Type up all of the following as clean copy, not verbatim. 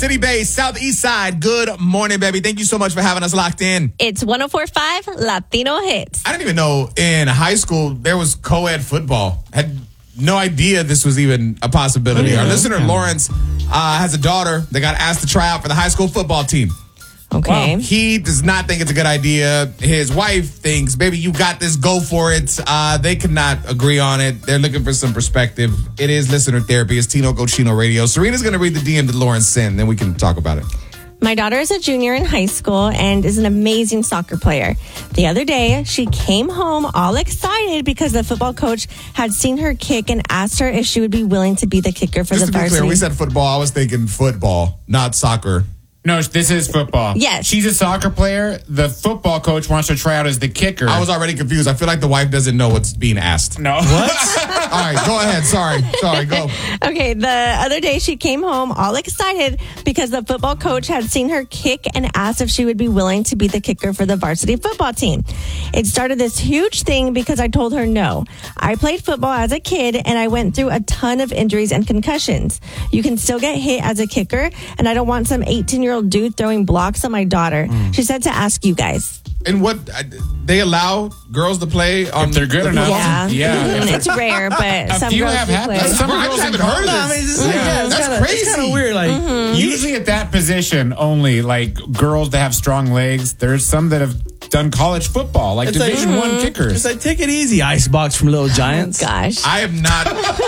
city-based, southeast side. Good morning, baby. Thank you so much for having us locked in. It's 104.5 Latino Hits. I didn't even know in high school there was co-ed football. Had no idea this was even a possibility. Our listener, Lawrence, has a daughter that got asked to try out for the high school football team. Okay. He does not think it's a good idea. His wife thinks, baby, you got this, go for it. They cannot agree on it. They're looking for some perspective. It is listener therapy. It's Tino Cochino Radio. Serena's going to read the DM that Lawrence sent, then we can talk about it. My daughter is a junior in high school and is an amazing soccer player. The other day, she came home all excited because the football coach had seen her kick and asked her if she would be willing to be the kicker for Just the to be varsity. clear, we said football. I was thinking football, not soccer. No, this is football. Yes. She's a soccer player. The football coach wants her to try out as the kicker. I was already confused. I feel like the wife doesn't know what's being asked. No. All right, go ahead. Sorry, go. Okay, the other day she came home all excited because the football coach had seen her kick and asked if she would be willing to be the kicker for the varsity football team. It started this huge thing because I told her no. I played football as a kid and I went through a ton of injuries and concussions. You can still get hit as a kicker, and I don't want some 18-year-old dude throwing blocks on my daughter. She said to ask you guys. And what, they allow girls to play on If they're good the enough. football team? Yeah. It's rare, but some few girls have do happened. play. Some I girls just haven't heard of I mean, this. it's just That's crazy. It's kind of weird. Like, Usually at that position only, like girls that have strong legs, there's some that have done college football, like It's like- Division One kickers. it's like, take it easy, Icebox from Little Giants. Gosh. I am not,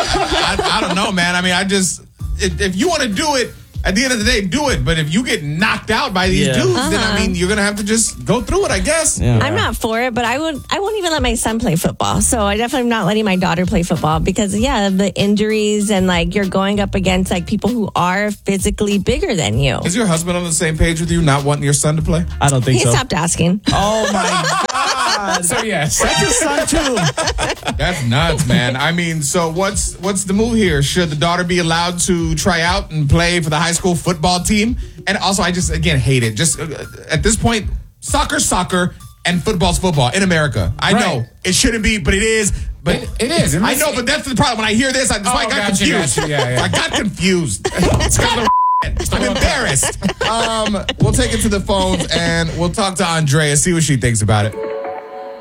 I don't know, man. I mean, if you want to do it, at the end of the day, do it. But if you get knocked out by these Yeah. dudes, then I mean, you're going to have to just go through it, I guess. Yeah. I'm not for it, but I won't even let my son play football. So I definitely am not letting my daughter play football because the injuries and like you're going up against like people who are physically bigger than you. Is your husband on the same page with you, not wanting your son to play? I don't think He so. stopped asking. Oh my God. So yes. That's his son too. That's nuts, man. I mean, so what's the move here? Should the daughter be allowed to try out and play for the high school football team? And also, I just, again, hate it. Just at this point, soccer, and football's football in America. I know it shouldn't be, but it is. But It is. I know, but that's the problem. When I hear this, that's why I got gotcha, confused. gotcha. Yeah. I got confused. I'm embarrassed. We'll take it to the phones and we'll talk to Andrea, see what she thinks about it.